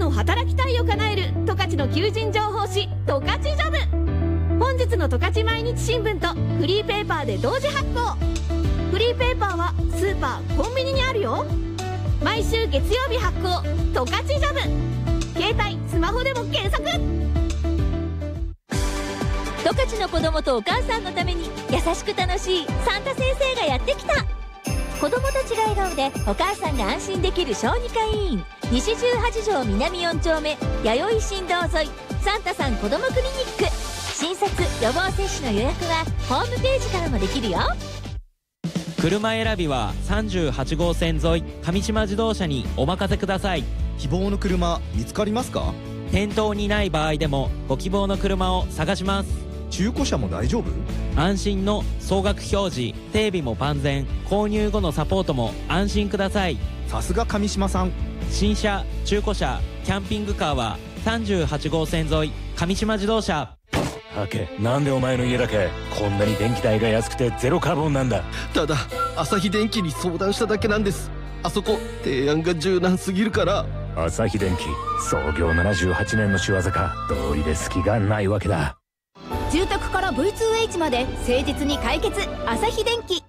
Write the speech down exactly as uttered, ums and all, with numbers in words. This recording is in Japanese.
の働きたいを叶える十勝の求人情報誌十勝ジョブ。本日の十勝毎日新聞とフリーペーパーで同時発行。フリーペーパーはスーパーコンビニにあるよ。毎週月曜日発行十勝ジョブ。携帯スマホでも検索。 十勝の子供とお母さんのために優しく楽しいサンタ先生がやってきた。子供たちが笑顔でお母さんが安心できる小児科医院、西じゅうはち条南よん丁目弥生新道沿いサンタさん子どもクリニック。診察予防接種の予約はホームページからもできるよ。 車選びはさんじゅうはち号線沿い上島自動車にお任せください。 希望の車見つかりますか？ 店頭にない場合でもご希望の車を探します。 中古車も大丈夫？ 安心の総額表示、整備も万全、購入後のサポートも安心ください。 さすが上島さん。 新車、中古車、キャンピングカーはさんじゅうはち号線沿い上島自動車。 はけ、なんでお前の家だけこんなに電気代が安くてゼロカーボンなんだ。 ただ朝日電機に相談しただけなんです。あそこ提案が柔軟すぎるから。 朝日電機創業ななじゅうはちねんの仕業か。道理で隙がないわけだ。 住宅から ブイツーエイチ まで誠実に解決。朝日電機。